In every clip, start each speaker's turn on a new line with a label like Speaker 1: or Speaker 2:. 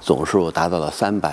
Speaker 1: 总数达到了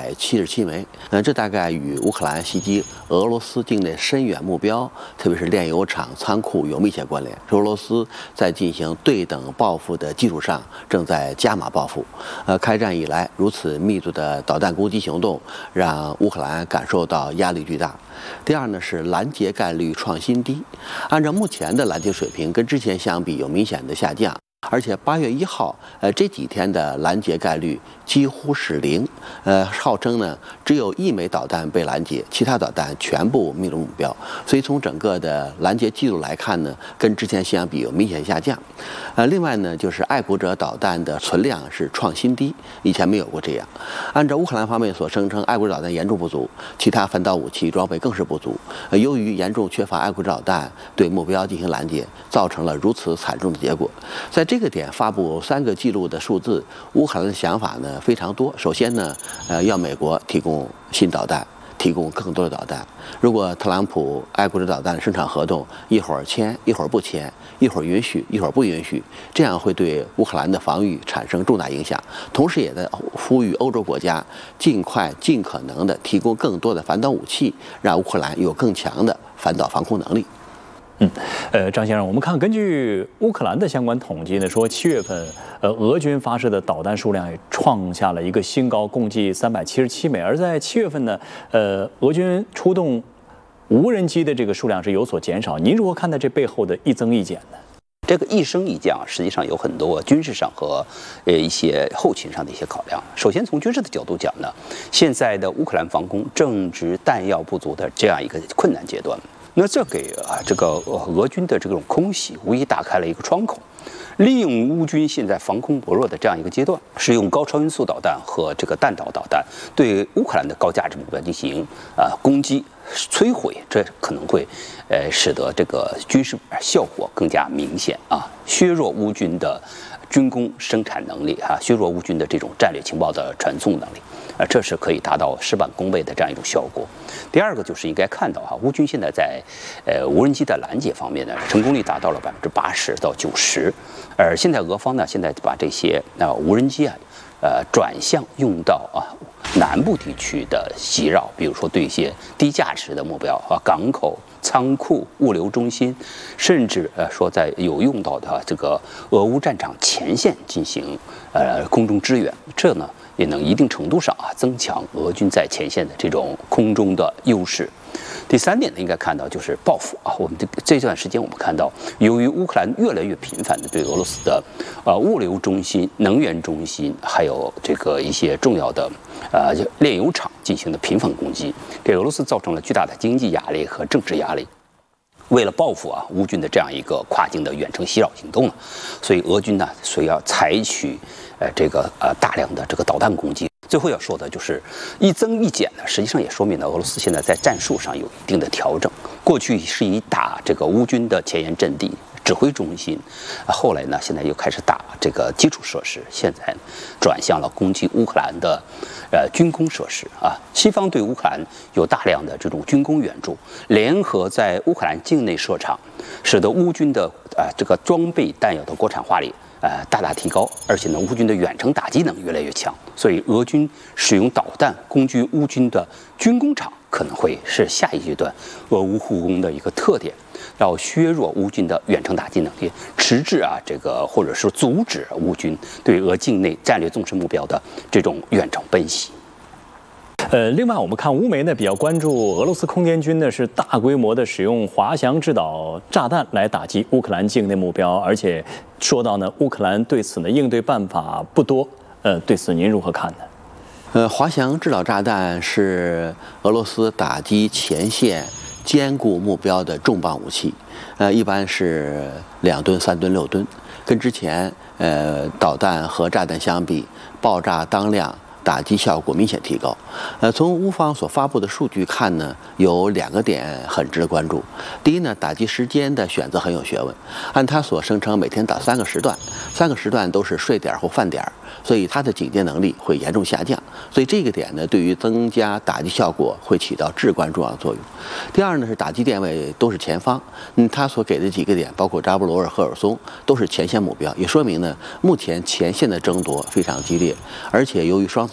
Speaker 1: 377枚。这大概与乌克兰袭击俄罗斯境内深远目标，特别是炼油厂、仓库有密切关联。俄罗斯在进行对等报复的基础上，正在加码报复。开战以来如此密度的导弹攻击行动，让乌克兰感受到压力巨大。第二呢是拦截概率创新低，按照目前的拦截水平，跟之前相比有明显的下降。而且8月1号，这几天的拦截概率几乎是0，号称呢只有1枚导弹被拦截，其他导弹全部命中目标。所以从整个的拦截记录来看呢，跟之前相比有明显下降。另外呢就是爱国者导弹的存量是创新低，以前没有过这样。按照乌克兰方面所声称，爱国者导弹严重不足，其他反导武器装备更是不足。由于严重缺乏爱国者导弹对目标进行拦截，造成了如此惨重的结果。在这个点发布3个记录的数字，乌克兰的想法呢非常多。首先呢，要美国提供新导弹，提供更多的导弹。如果特朗普爱国者导弹生产合同一会儿签一会儿不签，一会儿允许一会儿不允许，这样会对乌克兰的防御产生重大影响。同时也在呼吁欧洲国家尽快尽可能的提供更多的反导武器，让乌克兰有更强的反导防空能力。
Speaker 2: 张先生，我们看，根据乌克兰的相关统计呢，说7月份，俄军发射的导弹数量也创下了一个新高，共计377枚。而在7月份呢，俄军出动无人机的这个数量是有所减少。您如何看待这背后的一增一减呢？
Speaker 3: 这个一升一降，实际上有很多军事上和一些后勤上的一些考量。首先从军事的角度讲呢，现在的乌克兰防空正值弹药不足的这样一个困难阶段。那这给这个俄军的这种空袭无疑打开了一个窗口，利用乌军现在防空薄弱的这样一个阶段，使用高超音速导弹和这个弹道导弹对乌克兰的高价值目标进行攻击摧毁，这可能会使得这个军事效果更加明显削弱乌军的军工生产能力削弱乌军的这种战略情报的传送能力这是可以达到事半功倍的这样一种效果。第二个就是应该看到乌军现在在无人机的拦截方面呢，成功率达到了80%到90%，而现在俄方呢，现在把这些无人机转向用到南部地区的袭扰，比如说对一些低价值的目标港口、仓库、物流中心，甚至说在有用到的这个俄乌战场前线进行空中支援，这呢也能一定程度上增强俄军在前线的这种空中的优势。第三点呢，应该看到就是报复我们这段时间我们看到，由于乌克兰越来越频繁的对俄罗斯的物流中心、能源中心，还有这个一些重要的炼油厂进行的频繁攻击，给俄罗斯造成了巨大的经济压力和政治压力。为了报复乌军的这样一个跨境的远程袭扰行动呢，所以俄军呢，所以要采取大量的这个导弹攻击。最后要说的就是一增一减呢，实际上也说明了俄罗斯现在在战术上有一定的调整。过去是以打这个乌军的前沿阵地、指挥中心，后来呢，现在又开始打这个基础设施，现在转向了攻击乌克兰的军工设施西方对乌克兰有大量的这种军工援助，联合在乌克兰境内设厂，使得乌军的这个装备弹药的国产化率大大提高，而且呢，乌军的远程打击能力越来越强，所以俄军使用导弹攻击乌军的军工厂，可能会是下一阶段俄乌互攻的一个特点，要削弱乌军的远程打击能力，迟滞这个或者是阻止乌军对俄境内战略纵深目标的这种远程奔袭。
Speaker 2: 另外我们看乌媒呢比较关注俄罗斯空间军呢是大规模的使用滑翔制导炸弹来打击乌克兰境内目标，而且说到呢乌克兰对此呢应对办法不多，对此您如何看呢？
Speaker 1: 滑翔制导炸弹是俄罗斯打击前线坚固目标的重磅武器，一般是2吨、3吨、6吨，跟之前导弹和炸弹相比，爆炸当量、打击效果明显提高。从乌方所发布的数据看呢，有2个点很值得关注。第一呢，打击时间的选择很有学问。按他所声称，每天打3个时段，3个时段都是睡点或饭点，所以它的警戒能力会严重下降。所以这个点呢，对于增加打击效果会起到至关重要的作用。第二呢，是打击点位都是前方，他所给的几个点，包括扎波罗热、赫尔松，都是前线目标，也说明呢，目前前线的争夺非常激烈，而且由于双